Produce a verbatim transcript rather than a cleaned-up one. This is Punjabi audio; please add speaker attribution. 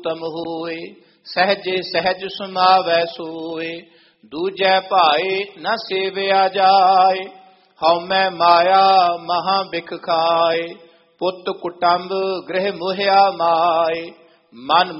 Speaker 1: ਤਮ ਹੋਏ, ਸਹਜੇ ਸਹਜ ਸਮਾਵੈ ਸੋਏ। ਦੂਜੈ ਭਾਏ ਨ ਸੇਵਿਆ ਜਾਏ, ਹਉਮੈ ਮਾਇਆ ਮਹਾ ਬਿਖ ਖਾਏ। ਪੁੱਤ ਕੁਟੰਬ ਗ੍ਰਹਿ ਮੋਹਿਆ ਮਾਏ, ਮਨ